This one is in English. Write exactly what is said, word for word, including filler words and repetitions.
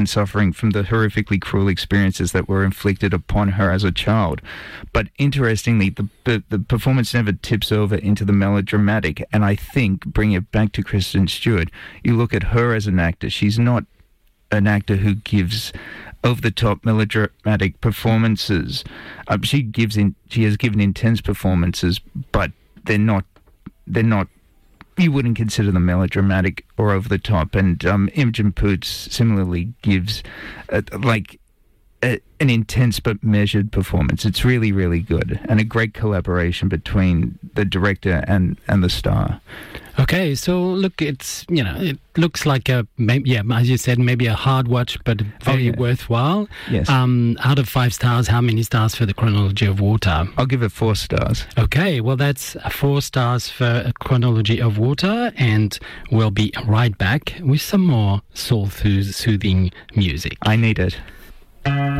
suffering from the horrifically cruel experiences that were inflicted upon her as a child. But interestingly, the, the, the performance never tips over into the melodramatic. And I think, bring it back to Kristen Stewart, you look at her as an actor, she's not an actor who gives over-the-top melodramatic performances. Um, she gives in, she has given intense performances, but they're not, they're not, you wouldn't consider them melodramatic or over the top. And um, Imogen Poots similarly gives uh, like a, an intense but measured performance. It's really, really good, and a great collaboration between the director and, and the star. Okay, so look, it's, you know, it looks like a, maybe, yeah, as you said, maybe a hard watch, but very oh, yeah. worthwhile. Yes. Um, out of five stars, how many stars for The Chronology of Water? I'll give it four stars. Okay, well, that's four stars for A Chronology of Water, and we'll be right back with some more soul-soothing music. I need it.